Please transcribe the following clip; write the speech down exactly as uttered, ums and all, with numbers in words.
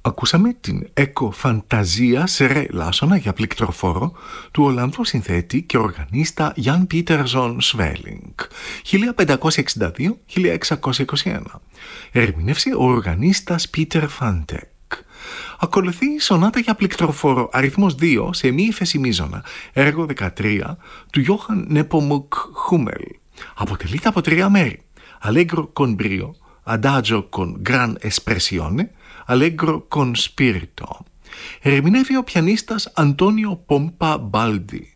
Ακούσαμε την «Εκοφανταζία» σε ρε λάσονα για πληκτροφόρο του Ολλανδού συνθέτη και οργανίστα Γιάν Πίτερζον Σβέλινγκ χίλια πεντακόσια εξήντα δύο με χίλια εξακόσια είκοσι ένα. Ερμηνεύσε ο οργανίστας Πίτερ Φάντεκ. Ακολουθεί η σονάτα για πληκτροφόρο αριθμός δύο σε μη ύφεση μείζωνα, έργο δεκατρία του Γιώχαν Νέπομουκ Χούμελ. Αποτελείται από τρία μέρη: Allegro con brio, Adagio con gran espressione, Allegro con spirito. Ερμηνεύει ο πιανίστας Αντώνιο Πόμπα Μπάλντι.